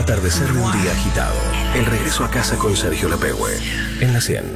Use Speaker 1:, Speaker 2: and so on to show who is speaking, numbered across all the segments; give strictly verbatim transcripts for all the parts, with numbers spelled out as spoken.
Speaker 1: atardecer de un día agitado. El regreso a casa con Sergio Lapegüe. En la cien.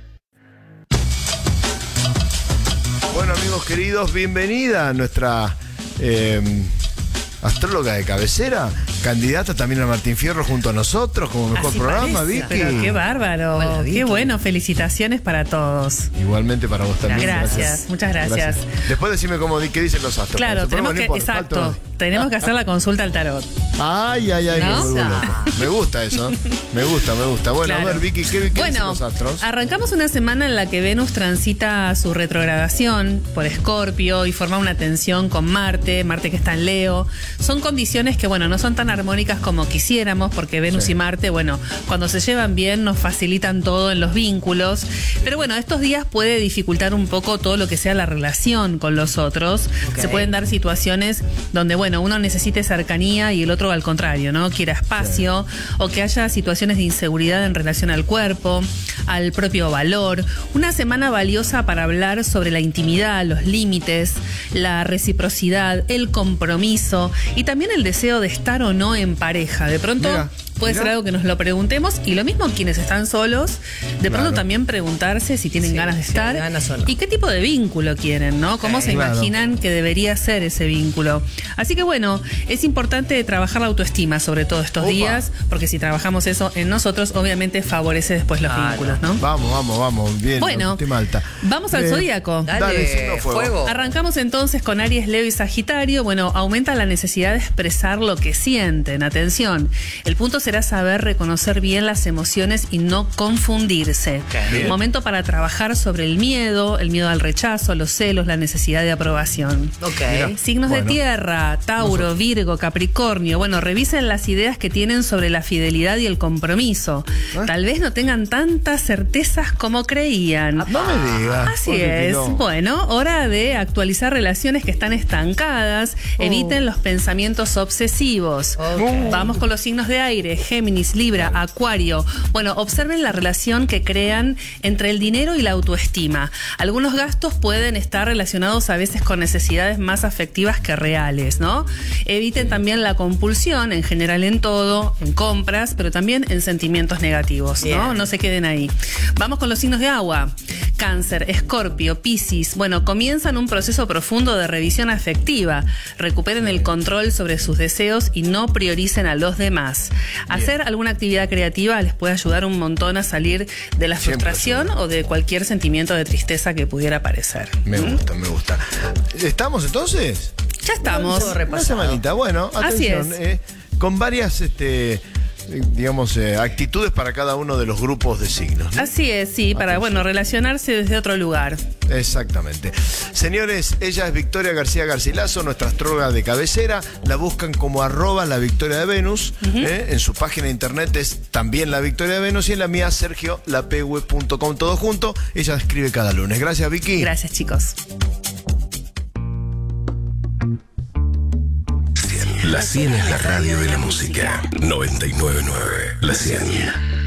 Speaker 2: Bueno, amigos queridos, bienvenida a nuestra eh, astróloga de cabecera, candidata también a Martín Fierro junto a nosotros como mejor
Speaker 3: Así
Speaker 2: programa,
Speaker 3: parece.
Speaker 2: Vicky.
Speaker 3: Pero qué bárbaro,
Speaker 4: Hola, Vicky.
Speaker 3: qué bueno, felicitaciones para todos.
Speaker 2: Igualmente para vos también.
Speaker 3: Gracias, muchas gracias.
Speaker 2: Después decime cómo, qué dicen los astros.
Speaker 3: Claro,
Speaker 2: Se
Speaker 3: tenemos
Speaker 2: ponen
Speaker 3: que,
Speaker 2: por
Speaker 3: exacto,
Speaker 2: falta-
Speaker 3: tenemos que hacer la consulta al tarot.
Speaker 2: Ay, ay, ay,
Speaker 3: ¿No?
Speaker 2: me vuelvo loco. Me gusta eso. Me gusta, me gusta. Bueno,
Speaker 3: Claro.
Speaker 2: a ver, Vicky, ¿qué, qué dicen
Speaker 3: Bueno,
Speaker 2: los astros?
Speaker 3: arrancamos una semana en la que Venus transita su retrogradación por Escorpio y forma una tensión con Marte, Marte que está en Leo. Son condiciones que, bueno, no son tan armónicas como quisiéramos, porque Venus
Speaker 2: Sí.
Speaker 3: y Marte, bueno, cuando se llevan bien nos facilitan todo en los vínculos. Pero bueno, estos días puede dificultar un poco todo lo que sea la relación con los otros.
Speaker 4: Ok.
Speaker 3: Se pueden dar situaciones donde, bueno, uno necesite cercanía y el otro al contrario, ¿no? Quiera espacio, o que haya situaciones de inseguridad en relación al cuerpo, al propio valor. Una semana valiosa para hablar sobre la intimidad, los límites, la reciprocidad, el compromiso y también el deseo de estar o no en pareja. De pronto
Speaker 2: Mira,
Speaker 3: puede
Speaker 2: mira.
Speaker 3: ser algo que nos lo preguntemos, y lo mismo quienes están solos, de
Speaker 2: Claro.
Speaker 3: pronto también preguntarse si tienen
Speaker 4: Sí,
Speaker 3: ganas de
Speaker 4: si
Speaker 3: estar
Speaker 4: hay ganas o no.
Speaker 3: y qué tipo de vínculo quieren, ¿no? Cómo se
Speaker 2: Claro.
Speaker 3: imaginan que debería ser ese vínculo. Así que bueno, es importante trabajar la autoestima sobre todo estos
Speaker 2: Opa.
Speaker 3: días, porque si trabajamos eso en nosotros, obviamente favorece después los
Speaker 4: Claro.
Speaker 3: vínculos, ¿no?
Speaker 2: Vamos, vamos, vamos. Bien,
Speaker 3: Bueno,
Speaker 2: autoestima alta.
Speaker 3: vamos al
Speaker 2: Eh,
Speaker 3: zodíaco.
Speaker 4: Dale,
Speaker 2: Dale, signo fuego.
Speaker 4: fuego.
Speaker 3: Arrancamos entonces con Aries, Leo y Sagitario. Bueno, aumenta la necesidad de expresar lo que sienten. Atención, el punto será saber reconocer bien las emociones y no confundirse.
Speaker 2: Bien.
Speaker 3: Momento para trabajar sobre el miedo, el miedo al rechazo, los celos, la necesidad de aprobación.
Speaker 4: Ok.
Speaker 2: Mira.
Speaker 3: Signos
Speaker 2: Bueno.
Speaker 3: de tierra, Tauro, Virgo, Capricornio. Bueno, revisen las ideas que tienen sobre la fidelidad y el compromiso.
Speaker 2: ¿Eh?
Speaker 3: Tal vez no tengan tantas certezas como creían.
Speaker 2: No me digas.
Speaker 3: Así
Speaker 2: porque
Speaker 3: es.
Speaker 2: no.
Speaker 3: Bueno, hora de actualizar relaciones que están estancadas.
Speaker 2: Oh.
Speaker 3: Eviten los pensamientos obsesivos.
Speaker 4: Ok.
Speaker 3: Vamos con los signos de aire: Géminis, Libra, Acuario. Bueno, observen la relación que crean entre el dinero y la autoestima. Algunos gastos pueden estar relacionados a veces con necesidades más afectivas que reales, ¿no? Eviten también la compulsión, en general en todo, en compras, pero también en sentimientos negativos, ¿no?
Speaker 4: Bien.
Speaker 3: No se queden ahí. Vamos con los signos de agua. Cáncer, Escorpio, Piscis. Bueno, comienzan un proceso profundo de revisión afectiva. Recuperen el control sobre sus deseos y no prioricen a los demás. Hacer alguna actividad creativa les puede ayudar un montón a salir de la
Speaker 2: Siempre
Speaker 3: frustración o de cualquier sentimiento de tristeza que pudiera aparecer.
Speaker 2: Me
Speaker 3: ¿Mm?
Speaker 2: gusta, me gusta. ¿Estamos entonces?
Speaker 3: Ya estamos.
Speaker 4: Todo
Speaker 2: Una
Speaker 4: repasado.
Speaker 2: semanita, bueno,
Speaker 3: Así
Speaker 2: atención,
Speaker 3: es.
Speaker 2: eh, con varias, este, eh, digamos, eh, actitudes para cada uno de los grupos de signos, ¿no?
Speaker 3: Así es, sí, para,
Speaker 2: Atención.
Speaker 3: bueno, relacionarse desde otro lugar.
Speaker 2: Exactamente. Señores, ella es Victoria García Garcilaso, nuestra astróloga de cabecera. La buscan como arroba la Victoria de Venus. ¿eh? En su página de internet es también la Victoria de Venus, y en la mía sergio lapegüe punto com, todo junto. Ella escribe cada lunes. Gracias, Vicky.
Speaker 3: Gracias, chicos.
Speaker 1: La cien es la radio de la música. noventa y nueve punto nueve. La cien.